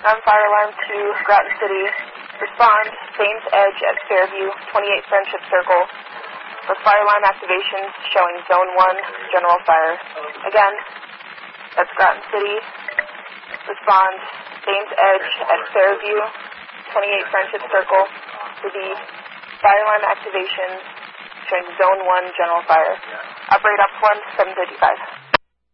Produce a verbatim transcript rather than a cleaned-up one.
Ground fire alarm to Groton City. Respond, Thames Edge at Fairview, twenty-eight Friendship Circle. With fire alarm activations showing Zone one, General Fire. Again, that's Groton City. Respond, Thames Edge at Fairview, twenty-eight Friendship Circle. To the fire alarm activations showing Zone one, General Fire. Operate up one, seven fifty-five.